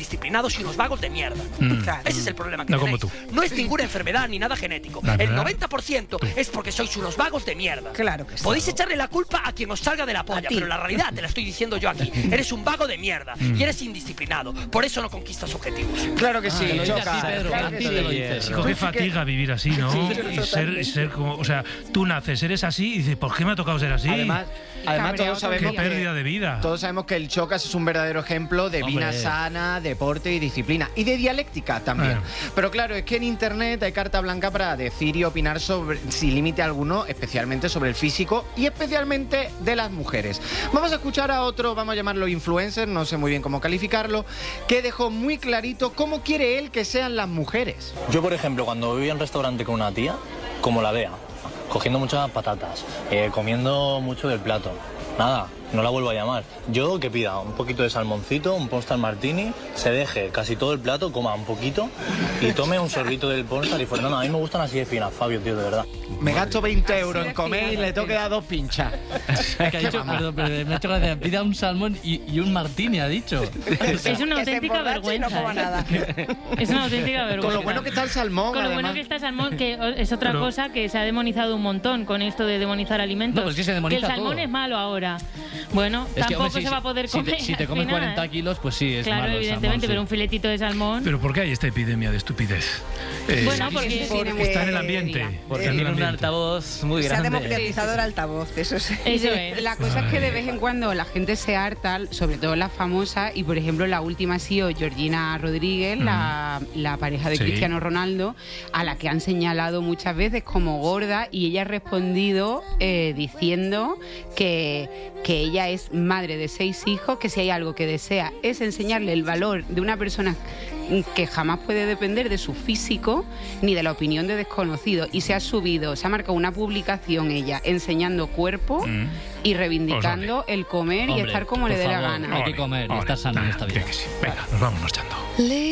indisciplinados y unos vagos de mierda. Ese es el problema que No tenéis. como tú. No es ninguna enfermedad ni nada genético. El 90% es porque sois unos vagos de mierda. Claro que sí. Podéis echarle la culpa a quien os salga de la polla, pero la realidad te la estoy diciendo yo aquí. Eres un vago de mierda y eres indisciplinado. Por eso no conquistas objetivos. Claro que sí, Te lo dice Choca. a ti, Pedro, Claro a que ti sí. te lo dice. Chico, qué fatiga vivir así, ¿no? Y ser como, o sea, tú naces, eres así y dices, ¿por qué me ha tocado ser así? Además todos sabemos Qué pérdida de vida. Todos sabemos que el Chocas es un verdadero ejemplo de vida sana, deporte y disciplina. Y de dialéctica también. Pero claro, es que en internet hay carta blanca para decir y opinar sobre, sin límite alguno, especialmente sobre el físico y especialmente de las mujeres. Vamos a escuchar a otro, vamos a llamarlo influencer, no sé muy bien cómo calificarlo, que dejó muy clarito cómo quiere él que sean las mujeres. Yo, por ejemplo, cuando voy a un restaurante con una tía, como la vea, cogiendo muchas patatas, comiendo mucho del plato, nada, no la vuelvo a llamar. Yo que pida un poquito de salmoncito, un Pornstar Martini, se deje casi todo el plato, coma un poquito y tome un sorbito del Pornstar y fuera. No, a mí me gustan así de finas, Fabio, tío, de verdad. Me gasto 20 euros en comer y le tengo que dar 2 pinchas. Es que ha dicho, perdón, pero me ha hecho gracia, pida un salmón y un martini, ha dicho. Es una auténtica vergüenza. Es una auténtica vergüenza. Con lo bueno que está el salmón, Con lo bueno que está el salmón, que es otra cosa que se ha demonizado un montón con esto de demonizar alimentos. No, pues que se demoniza el salmón todo. es malo ahora. Bueno, Es que, tampoco hombre, se va a poder comer. Si te comes 40 kilos, pues sí, es claro, malo el evidentemente, salmón, sí. pero un filetito de salmón... ¿Pero por qué hay esta epidemia de estupidez? Bueno, porque está en el ambiente. Porque tiene un altavoz muy Se ha grande. democratizado el altavoz, eso sí. Eso es. La cosa es que de vez en cuando la gente se harta, sobre todo las famosas, y por ejemplo la última ha sido Georgina Rodríguez, la pareja de Cristiano Ronaldo, a la que han señalado muchas veces como gorda, y ella ha respondido diciendo que ella es madre de 6 hijos, que si hay algo que desea es enseñarle el valor de una persona que jamás puede depender de su físico ni de la opinión de desconocidos, y se ha marcado una publicación ella enseñando cuerpo y reivindicando el comer y estar como le dé la gana. Hay que comer y estar sano en esta vida. Venga, nos vamos marchando.